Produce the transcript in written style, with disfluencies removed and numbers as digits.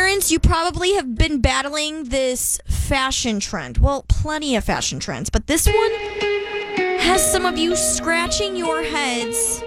parents, you probably have been battling this fashion trend. Well, plenty of fashion trends, but this one has some of you scratching your heads